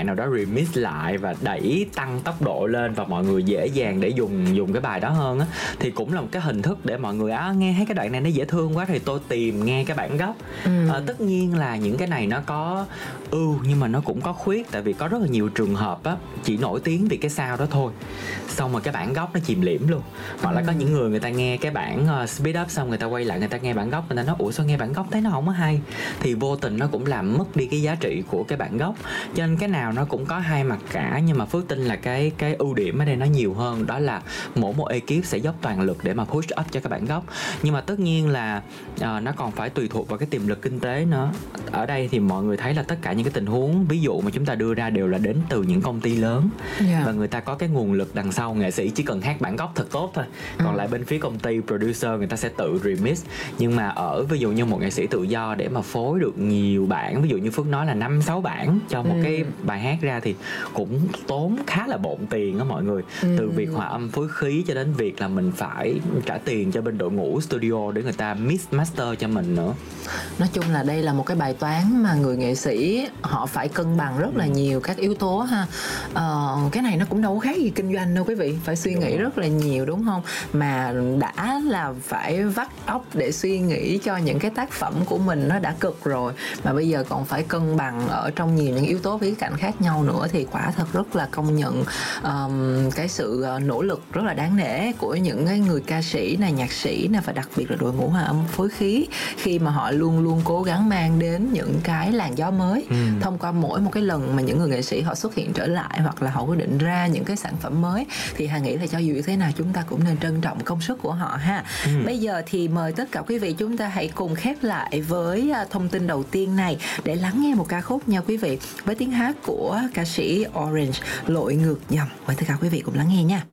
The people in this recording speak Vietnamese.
bạn nào đó remix lại và đẩy tăng tốc độ lên và mọi người dễ dàng để dùng cái bài đó hơn á, thì cũng là một cái hình thức để mọi người nghe thấy cái đoạn này nó dễ thương quá thì tôi tìm nghe cái bản gốc. Tất nhiên là những cái này nó có ưu nhưng mà nó cũng có khuyết, tại vì có rất là nhiều trường hợp á chỉ nổi tiếng vì cái sound đó thôi, xong rồi cái bản gốc nó chìm liễm luôn. Hoặc là có những người ta nghe cái bản speed up xong người ta quay lại người ta nghe bản gốc, người ta nói ủa sao nghe bản gốc thấy nó không có hay, thì vô tình nó cũng làm mất đi cái giá trị của cái bản gốc. Cho nên cái nào nó cũng có hai mặt cả, nhưng mà Phước tin là cái ưu điểm ở đây nó nhiều hơn, đó là mỗi một ekip sẽ dốc toàn lực để mà push up cho cái bản gốc. Nhưng mà tất nhiên là nó còn phải tùy thuộc vào cái tiềm lực kinh tế nữa. Ở đây thì mọi người thấy là tất cả những cái tình huống ví dụ mà chúng ta đưa ra đều là đến từ những công ty lớn, và người ta có cái nguồn lực đằng sau. Nghệ sĩ chỉ cần hát bản gốc thật tốt thôi, còn lại bên phía công ty producer người ta sẽ tự remix. Nhưng mà ở ví dụ như một nghệ sĩ tự do để mà phối được nhiều bản, ví dụ như Phước nói là 5-6 bản cho một cái bài hát ra thì cũng tốn khá là bộn tiền á mọi người. Từ việc hòa âm phối khí cho đến việc là mình phải trả tiền cho bên đội ngũ studio để người ta mix master cho mình nữa. Nói chung là đây là một cái bài toán mà người nghệ sĩ họ phải cân bằng rất là nhiều các yếu tố ha. Cái này nó cũng đâu có khác gì kinh doanh đâu quý vị, phải suy nghĩ rất là nhiều đúng không? Mà đã là phải vắt óc để suy nghĩ cho những cái tác phẩm của mình nó đã cực rồi, mà bây giờ còn phải cân bằng ở trong nhiều những yếu tố khía cạnh khác nhau nữa, thì quả thật rất là công nhận cái sự nỗ lực rất là đáng nể của những cái người ca sĩ này, nhạc sĩ này, và đặc biệt là đội ngũ hòa âm phối khí, khi mà họ luôn luôn cố gắng mang đến những cái làn gió mới thông qua mỗi một cái lần mà những người nghệ sĩ họ xuất hiện trở lại, hoặc là họ quyết định ra những cái sản phẩm mới. Thì Hà nghĩ là cho dù thế nào chúng ta cũng nên trân trọng công sức của họ ha. Bây giờ thì mời tất cả quý vị chúng ta hãy cùng khép lại với thông tin đầu tiên này để lắng nghe một ca khúc nha quý vị, với tiếng hát của ca sĩ Orange, Lội Ngược Dòng. Mời tất cả quý vị cùng lắng nghe nha.